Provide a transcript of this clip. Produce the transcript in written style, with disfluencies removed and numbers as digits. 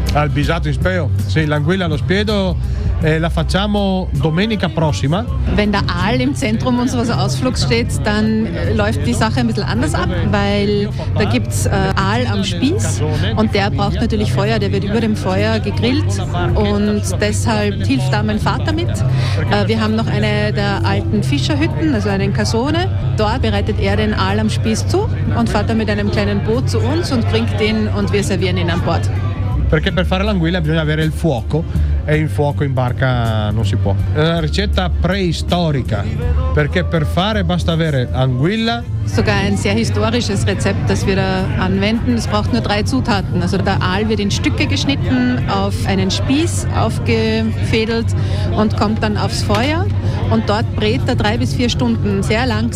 Al Bisato in Speo. Sì, l'anguilla allo spiedo la facciamo domenica prossima. Wenn der Aal im Zentrum unseres Ausflugs steht, dann läuft die Sache ein bisschen anders ab, weil da gibt es Aal am Spieß und der braucht natürlich Feuer, der wird über dem Feuer gegrillt und deshalb hilft da mein Vater mit. Wir haben noch eine der alten Fischerhütten, also eine Casone. Dort bereitet er den Aal am Spieß zu und fährt dann mit einem kleinen Boot zu uns und bringt ihn und wir servieren ihn an Bord. Perché per fare l'anguilla bisogna avere il fuoco e il fuoco in barca non si può. È una ricetta preistorica, perché per fare basta avere anguilla. Sogar ein sehr historisches Rezept, das wir da anwenden. Es braucht nur 3 Zutaten. Also der Aal wird in Stücke geschnitten, auf einen Spieß aufgefädelt und kommt dann aufs Feuer. Und dort brät er 3 bis 4 Stunden sehr langsam.